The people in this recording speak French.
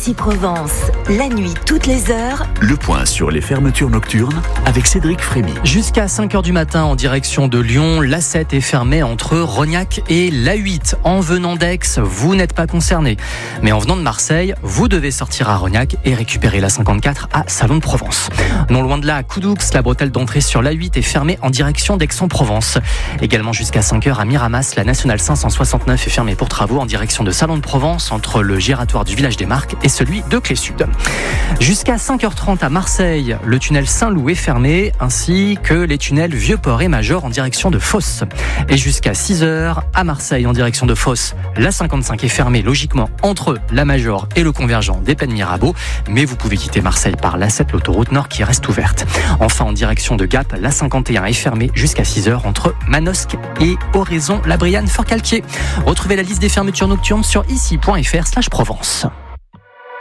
Ici Provence, la nuit toutes les heures. Le point sur les fermetures nocturnes avec Cédric Frémy. Jusqu'à 5h du matin en direction de Lyon, l'A7 est fermée entre Rognac et l'A8. En venant d'Aix, vous n'êtes pas concerné. Mais en venant de Marseille, vous devez sortir à Rognac et récupérer la 54 à Salon de Provence. Non loin de là, à Coudoux, la bretelle d'entrée sur l'A8 est fermée en direction d'Aix-en-Provence. Également jusqu'à 5h à Miramas, la nationale 569 est fermée pour travaux en direction de Salon de Provence entre le giratoire du village des Marques et celui de Clé-Sud. Jusqu'à 5h30 à Marseille, le tunnel Saint-Loup est fermé ainsi que les tunnels Vieux-Port et Major en direction de Fos. Et jusqu'à 6h à Marseille en direction de Fos, la 55 est fermée logiquement entre la Major et le convergent des Pennes Mirabeau, mais vous pouvez quitter Marseille par l'A7, l'autoroute nord qui reste ouverte. Enfin en direction de Gap, la 51 est fermée jusqu'à 6h entre Manosque et Oraison, la Brianne, Forcalquier. Retrouvez la liste des fermetures nocturnes sur ici.fr/Provence.